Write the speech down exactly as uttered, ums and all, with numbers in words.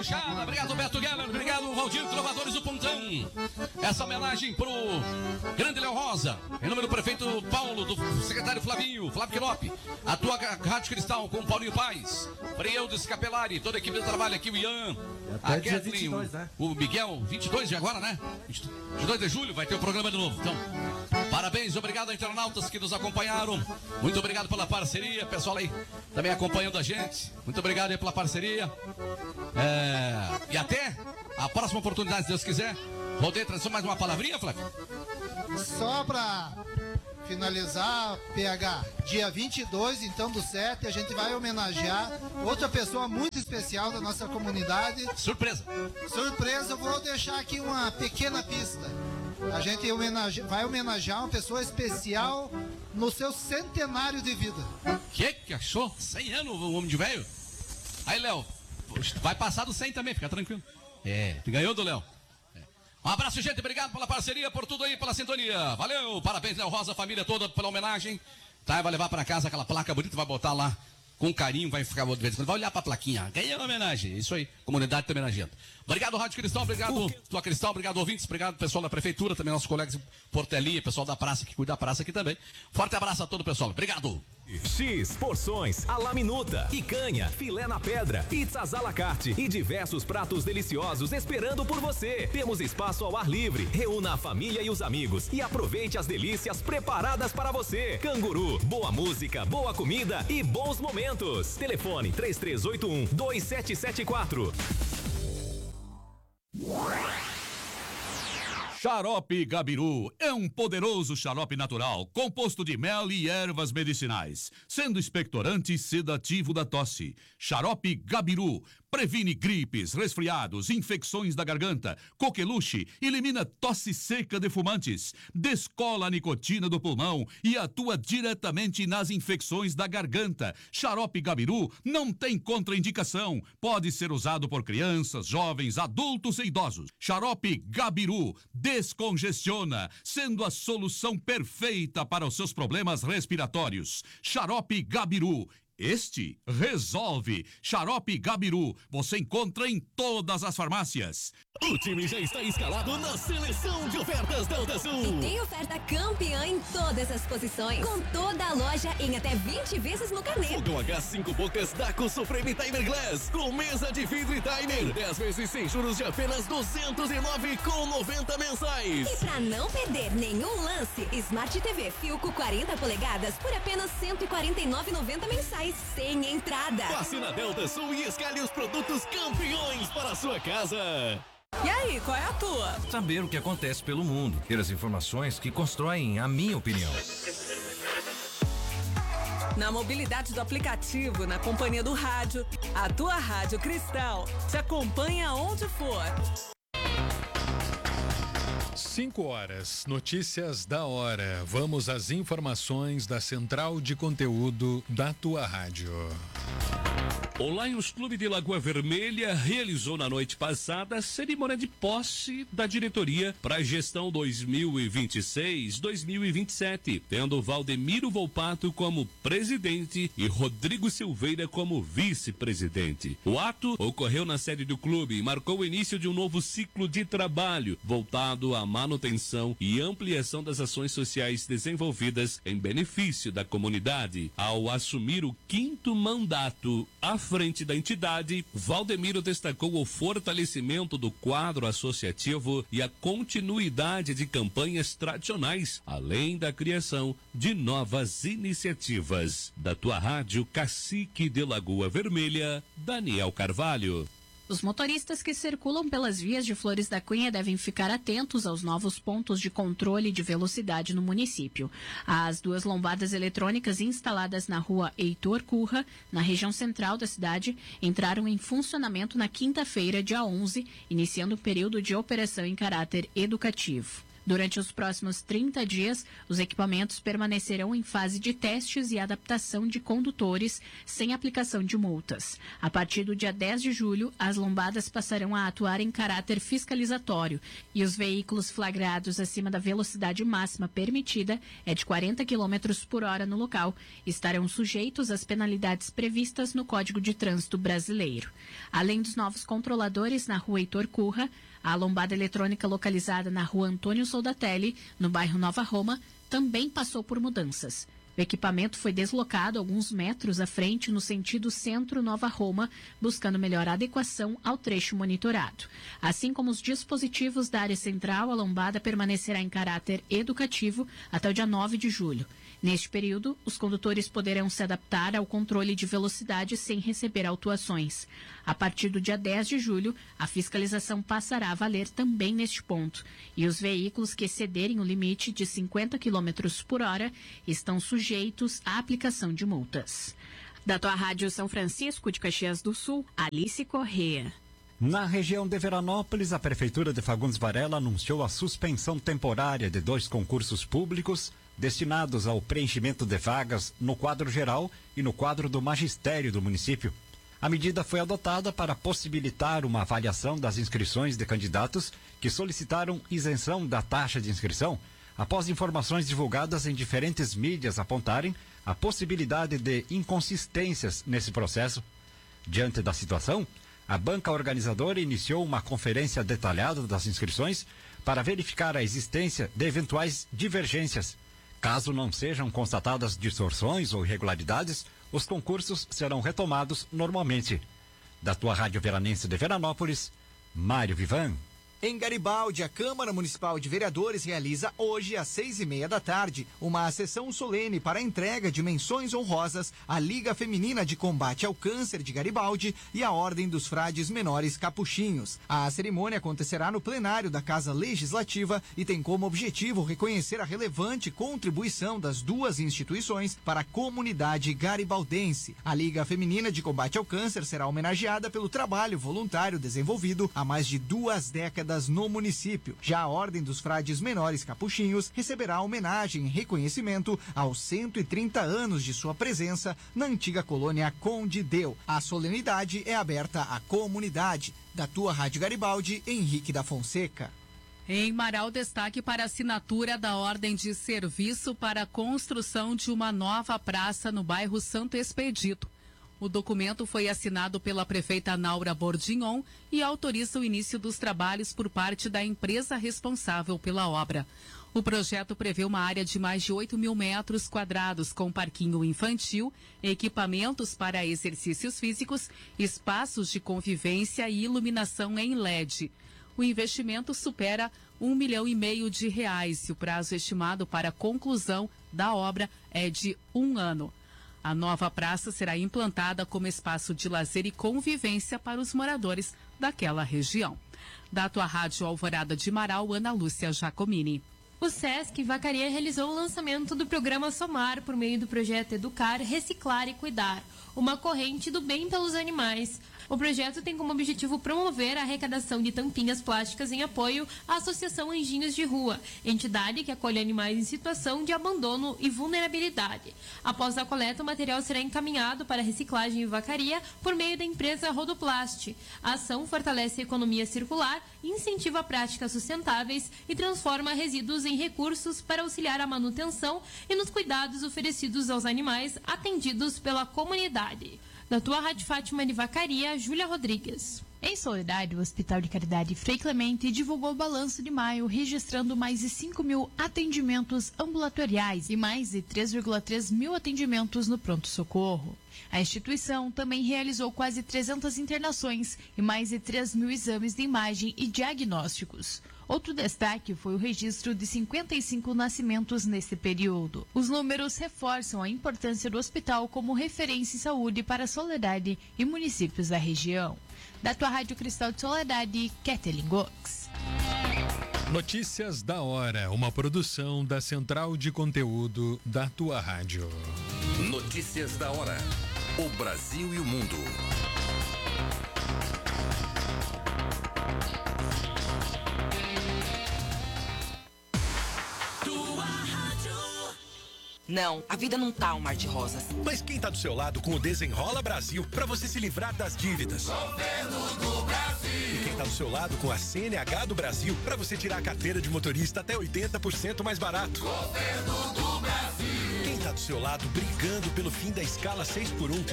Baixada. Obrigado, Beto Geller. Obrigado, Valdir Trovadores do Pontão. Essa homenagem pro grande Léo Rosa, em nome do prefeito Paulo, do secretário Flavinho, Flávio Quirop, a tua Rádio Cristal com o Paulinho Paz, Frieldes Capelari, toda a equipe de trabalho aqui, o Ian, até a Kathleen, vinte e dois, né? o Miguel, vinte e dois de agora, né? vinte e dois de julho vai ter o programa de novo. Então, parabéns, obrigado a internautas que nos acompanharam. Muito obrigado pela parceria, pessoal aí também acompanhando a gente. Muito obrigado aí pela parceria. É... E até a próxima oportunidade, se Deus quiser. Voltei a trazer mais uma palavrinha, Flávio? Só pra finalizar, P H, dia vinte e dois, então, do sete, a gente vai homenagear outra pessoa muito especial da nossa comunidade. Surpresa! Surpresa, eu vou deixar aqui uma pequena pista. A gente homenage... vai homenagear uma pessoa especial no seu centenário de vida. Que que achou? cem anos, o homem de velho? Aí, Léo, vai passar do cem também, fica tranquilo. É, ganhou do Léo. Um abraço, gente, obrigado pela parceria, por tudo aí, pela sintonia. Valeu, parabéns, Léo Rosa, família toda, pela homenagem. Tá, vai levar pra casa aquela placa bonita, vai botar lá com carinho, vai ficar de vez em quando, vai olhar pra plaquinha. Ganhei uma homenagem, isso aí, comunidade tá homenageando. Obrigado, Rádio Cristal, obrigado, tua Cristal, obrigado, ouvintes, obrigado, pessoal da prefeitura, também nossos colegas de Portelinha, pessoal da praça que cuida da praça aqui também. Forte abraço a todo o pessoal, obrigado. X, porções, à la minuta, picanha, filé na pedra, pizzas à la carte e diversos pratos deliciosos esperando por você. Temos espaço ao ar livre. Reúna a família e os amigos e aproveite as delícias preparadas para você. Canguru, boa música, boa comida e bons momentos. Telefone três três oito um, dois sete sete quatro. Xarope Gabiru é um poderoso xarope natural, composto de mel e ervas medicinais, sendo expectorante e sedativo da tosse. Xarope Gabiru previne gripes, resfriados, infecções da garganta, coqueluche, elimina tosse seca de fumantes, descola a nicotina do pulmão e atua diretamente nas infecções da garganta. Xarope Gabiru não tem contraindicação, pode ser usado por crianças, jovens, adultos e idosos. Xarope Gabiru descongestiona, sendo a solução perfeita para os seus problemas respiratórios. Xarope Gabiru. Este resolve. Xarope Gabiru, você encontra em todas as farmácias. O time já está escalado na seleção de ofertas Delta Sul. E tem oferta campeã em todas as posições. Com toda a loja em até vinte vezes no carnê. Fogão a gás cinco bocas Daco Supreme Timer Glass. Com mesa de vidro e timer. dez vezes sem juros de apenas duzentos e nove com noventa mensais. E pra não perder nenhum lance, Smart T V Filco quarenta polegadas por apenas cento e quarenta e nove reais e noventa centavos mensais. Sem entrada. Passe na Delta Sul e escalhe os produtos campeões para a sua casa. E aí, qual é a tua? Saber o que acontece pelo mundo. Ter as informações que constroem a minha opinião. Na mobilidade do aplicativo, na companhia do rádio, a tua Rádio Cristal te acompanha onde for. Cinco horas, notícias da hora. Vamos às informações da Central de Conteúdo da tua rádio. O Lions Clube de Lagoa Vermelha realizou na noite passada a cerimônia de posse da diretoria para a gestão dois mil e vinte e seis, dois mil e vinte e sete, tendo Valdemiro Volpato como presidente e Rodrigo Silveira como vice-presidente. O ato ocorreu na sede do clube e marcou o início de um novo ciclo de trabalho voltado à manutenção e ampliação das ações sociais desenvolvidas em benefício da comunidade. Ao assumir o quinto mandato à frente da entidade, Valdemiro destacou o fortalecimento do quadro associativo e a continuidade de campanhas tradicionais, além da criação de novas iniciativas. Da tua rádio Cacique de Lagoa Vermelha, Daniel Carvalho. Os motoristas que circulam pelas vias de Flores da Cunha devem ficar atentos aos novos pontos de controle de velocidade no município. As duas lombadas eletrônicas instaladas na rua Heitor Curra, na região central da cidade, entraram em funcionamento na quinta-feira, dia onze, iniciando o período de operação em caráter educativo. Durante os próximos trinta dias, os equipamentos permanecerão em fase de testes e adaptação de condutores sem aplicação de multas. A partir do dia dez de julho, as lombadas passarão a atuar em caráter fiscalizatório e os veículos flagrados acima da velocidade máxima permitida é de quarenta quilômetros por hora no local estarão sujeitos às penalidades previstas no Código de Trânsito Brasileiro. Além dos novos controladores na rua Heitor Curra, a lombada eletrônica localizada na rua Antônio Soldatelli, no bairro Nova Roma, também passou por mudanças. O equipamento foi deslocado alguns metros à frente no sentido centro-Nova Roma, buscando melhor adequação ao trecho monitorado. Assim como os dispositivos da área central, a lombada permanecerá em caráter educativo até o dia nove de julho. Neste período, os condutores poderão se adaptar ao controle de velocidade sem receber autuações. A partir do dia dez de julho, a fiscalização passará a valer também neste ponto, e os veículos que excederem o limite de cinquenta quilômetros por hora estão sujeitos à aplicação de multas. Da tua Rádio São Francisco de Caxias do Sul, Alice Corrêa. Na região de Veranópolis, a Prefeitura de Fagundes Varela anunciou a suspensão temporária de dois concursos públicos destinados ao preenchimento de vagas no quadro geral e no quadro do magistério do município. A medida foi adotada para possibilitar uma avaliação das inscrições de candidatos que solicitaram isenção da taxa de inscrição, após informações divulgadas em diferentes mídias apontarem a possibilidade de inconsistências nesse processo. Diante da situação, a banca organizadora iniciou uma conferência detalhada das inscrições para verificar a existência de eventuais divergências. Caso não sejam constatadas distorções ou irregularidades, os concursos serão retomados normalmente. Da tua Rádio Veranense de Veranópolis, Mário Vivan. Em Garibaldi, a Câmara Municipal de Vereadores realiza hoje, às seis e meia da tarde, uma sessão solene para a entrega de menções honrosas à Liga Feminina de Combate ao Câncer de Garibaldi e à Ordem dos Frades Menores Capuchinhos. A cerimônia acontecerá no plenário da Casa Legislativa e tem como objetivo reconhecer a relevante contribuição das duas instituições para a comunidade garibaldense. A Liga Feminina de Combate ao Câncer será homenageada pelo trabalho voluntário desenvolvido há mais de duas décadas no município. Já a Ordem dos Frades Menores Capuchinhos receberá homenagem e reconhecimento aos cento e trinta anos de sua presença na antiga colônia Conde Deu. A solenidade é aberta à comunidade. Da tua Rádio Garibaldi, Henrique da Fonseca. Em Marau, destaque para a assinatura da ordem de serviço para a construção de uma nova praça no bairro Santo Expedito. O documento foi assinado pela prefeita Naura Bordignon e autoriza o início dos trabalhos por parte da empresa responsável pela obra. O projeto prevê uma área de mais de oito mil metros quadrados, com parquinho infantil, equipamentos para exercícios físicos, espaços de convivência e iluminação em L E D. O investimento supera um milhão e meio de reais e o prazo estimado para a conclusão da obra é de um ano. A nova praça será implantada como espaço de lazer e convivência para os moradores daquela região. Da tua Rádio Alvorada de Marau, Ana Lúcia Giacomini. O Sesc Vacaria realizou o lançamento do programa Somar por meio do projeto Educar, Reciclar e Cuidar, uma corrente do bem pelos animais. O projeto tem como objetivo promover a arrecadação de tampinhas plásticas em apoio à Associação Anjinhos de Rua, entidade que acolhe animais em situação de abandono e vulnerabilidade. Após a coleta, o material será encaminhado para reciclagem e vacaria por meio da empresa Rodoplast. A ação fortalece a economia circular, incentiva práticas sustentáveis e transforma resíduos em recursos para auxiliar a manutenção e nos cuidados oferecidos aos animais atendidos pela comunidade. Da tua Rádio Fátima de Vacaria, Júlia Rodrigues. Em Soledade, o Hospital de Caridade Frei Clemente divulgou o balanço de maio, registrando mais de cinco mil atendimentos ambulatoriais e mais de três vírgula três mil atendimentos no pronto-socorro. A instituição também realizou quase trezentas internações e mais de três mil exames de imagem e diagnósticos. Outro destaque foi o registro de cinquenta e cinco nascimentos nesse período. Os números reforçam a importância do hospital como referência em saúde para Soledade e municípios da região. Da tua Rádio Cristal de Soledade, Kathleen Gox. Notícias da hora, uma produção da Central de Conteúdo da tua rádio. Notícias da hora. O Brasil e o mundo. Não, a vida não tá um mar de rosas. Mas quem tá do seu lado com o Desenrola Brasil pra você se livrar das dívidas? Governo do Brasil. E quem tá do seu lado com a C N H do Brasil pra você tirar a carteira de motorista até oitenta por cento mais barato? Governo do Brasil. Quem tá do seu lado brigando pelo fim da escala seis por um